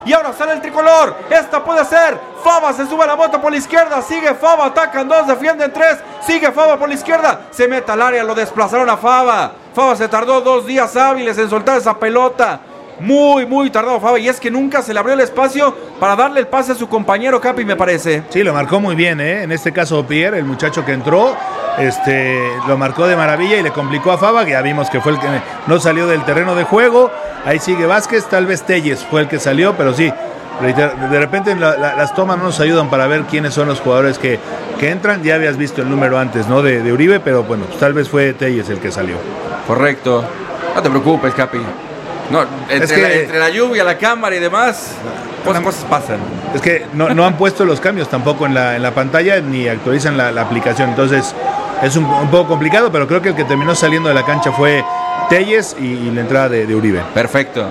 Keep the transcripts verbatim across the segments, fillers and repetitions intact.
Y ahora sale el tricolor, esta puede ser, Fava se sube a la moto por la izquierda, sigue Fava, atacan dos, defienden tres, sigue Fava por la izquierda, se mete al área, lo desplazaron a Fava, Fava se tardó dos días hábiles en soltar esa pelota, muy muy tardado Fava, y es que nunca se le abrió el espacio para darle el pase a su compañero Capi, me parece. Sí, lo marcó muy bien, ¿eh? En este caso Pierre, el muchacho que entró, este, lo marcó de maravilla y le complicó a Fava, que ya vimos que fue el que no salió del terreno de juego. Ahí sigue Vázquez, tal vez Telles fue el que salió, pero sí, de repente la, la, las tomas no nos ayudan para ver quiénes son los jugadores que, que entran. Ya habías visto el número antes, ¿no? De, de Uribe, pero bueno, pues tal vez fue Telles el que salió. Correcto. No te preocupes, Capi. No, entre, es que, la, entre la lluvia, la cámara y demás, cosas, cosas pasan. Es que no, no han puesto los cambios tampoco en la, en la pantalla, ni actualizan la, la aplicación, entonces es un, un poco complicado, pero creo que el que terminó saliendo de la cancha fue Telles y, y la entrada de, de Uribe. Perfecto.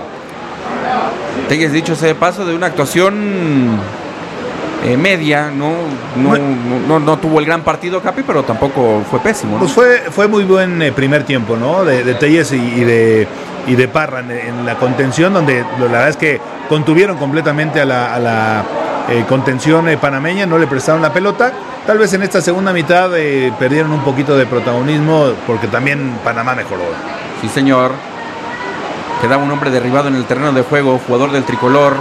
Telles, dicho sea de paso, de una actuación eh, media, ¿no? No, no, no, no tuvo el gran partido Capi, pero tampoco fue pésimo, ¿no? Pues fue, fue muy buen eh, primer tiempo, ¿no? De, de Telles y, y de y de Parra en, en la contención, donde la verdad es que contuvieron completamente a la, a la eh, contención eh, panameña, no le prestaron la pelota. Tal vez en esta segunda mitad eh, perdieron un poquito de protagonismo porque también Panamá mejoró. Sí, señor. Quedaba un hombre derribado en el terreno de juego, jugador del tricolor.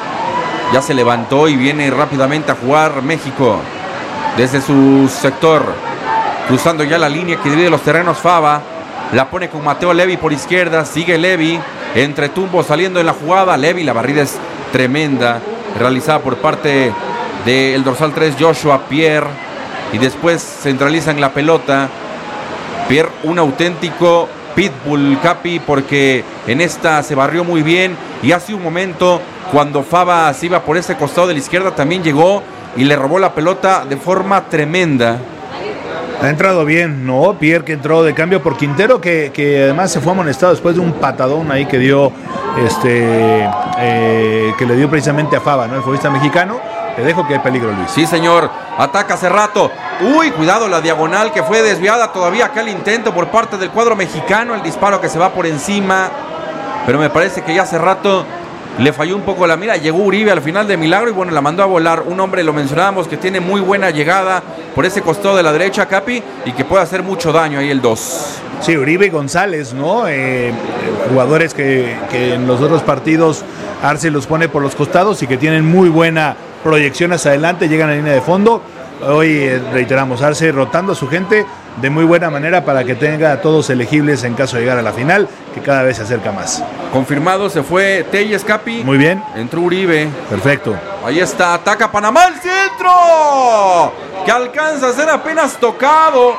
Ya se levantó y viene rápidamente a jugar México desde su sector, cruzando ya la línea que divide los terrenos. Fava la pone con Mateo Levi por izquierda, sigue Levi, entre tumbos saliendo en la jugada. Levi, la barrida es tremenda, realizada por parte del dorsal tres, Joshua Pierre, y después centralizan la pelota. Pierre, un auténtico pitbull, Capi, porque en esta se barrió muy bien, y hace un momento cuando Fava se iba por ese costado de la izquierda también llegó y le robó la pelota de forma tremenda. Ha entrado bien, ¿no? Pierre, que entró de cambio por Quintero, que, que además se fue amonestado después de un patadón ahí que dio, este, eh, que le dio precisamente a Fava, ¿no? El futbolista mexicano. Te dejo que hay peligro, Luis. Sí, señor. Ataca hace rato. Uy, cuidado la diagonal que fue desviada todavía acá el intento por parte del cuadro mexicano. El disparo que se va por encima. Pero me parece que ya hace rato le falló un poco la mira. Llegó Uribe al final de milagro y bueno, la mandó a volar. Un hombre, lo mencionábamos, que tiene muy buena llegada por ese costado de la derecha, Capi, y que puede hacer mucho daño ahí el dos. Sí, Uribe y González, ¿no? Eh, jugadores que, que en los otros partidos Arce los pone por los costados y que tienen muy buena proyección hacia adelante, llegan a la línea de fondo. Hoy eh, reiteramos, Arce rotando a su gente de muy buena manera para que tenga a todos elegibles en caso de llegar a la final, que cada vez se acerca más. Confirmado, se fue Telles, Capi. Muy bien. Entró Uribe. Perfecto. Ahí está, ataca Panamá, el centro, que alcanza a ser apenas tocado.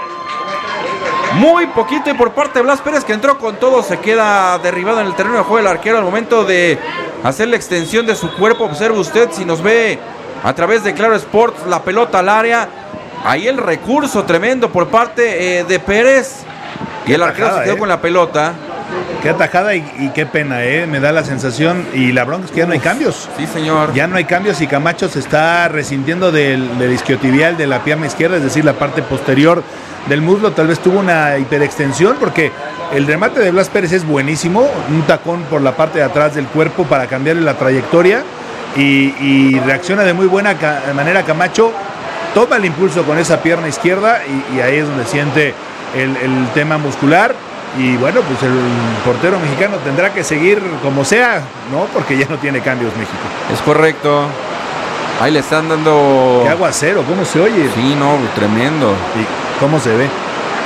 Muy poquito, y por parte de Blas Pérez, que entró con todo, se queda derribado en el terreno de juego el arquero al momento de hacer la extensión de su cuerpo. Observe usted, si nos ve a través de Claro Sports, la pelota al área. Ahí el recurso tremendo por parte eh, de Pérez. Y el arquero se quedó eh. con la pelota. Qué atajada y, y qué pena, ¿eh? Me da la sensación. Y la bronca es que ya no hay cambios. Sí, señor. Ya no hay cambios y Camacho se está resintiendo del, del isquiotibial de la pierna izquierda, es decir, la parte posterior del muslo. Tal vez tuvo una hiperextensión porque el remate de Blas Pérez es buenísimo. Un tacón por la parte de atrás del cuerpo para cambiarle la trayectoria. Y, y reacciona de muy buena ca- manera Camacho. Toma el impulso con esa pierna izquierda y, y ahí es donde siente el, el tema muscular. Y bueno, pues el portero mexicano tendrá que seguir como sea, ¿no? Porque ya no tiene cambios México. Es correcto. Ahí le están dando... Qué aguacero, ¿cómo se oye? Sí, no, tremendo. ¿Y cómo se ve?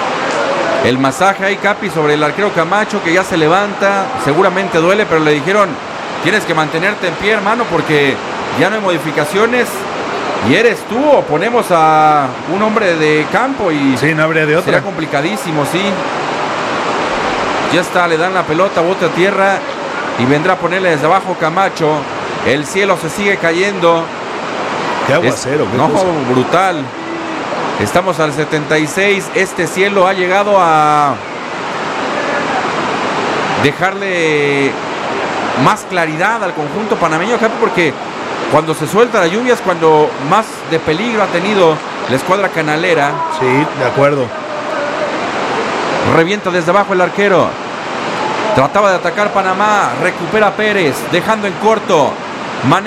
El masaje ahí, Capi, sobre el arquero Camacho, que ya se levanta. Seguramente duele, pero le dijeron, tienes que mantenerte en pie, hermano, porque ya no hay modificaciones. Y eres tú, o ponemos a un hombre de campo y... Sí, no habría de otra. Será complicadísimo, sí. Ya está, le dan la pelota, bote a tierra y vendrá a ponerle desde abajo Camacho. El cielo se sigue cayendo. Qué aguacero, es, qué no, cosa. Brutal. Estamos al setenta y seis. Este cielo ha llegado a dejarle más claridad al conjunto panameño, porque cuando se suelta la lluvia es cuando más de peligro ha tenido la escuadra canalera. Sí, de acuerdo. Revienta desde abajo el arquero. Trataba de atacar Panamá. Recupera Pérez, dejando en corto.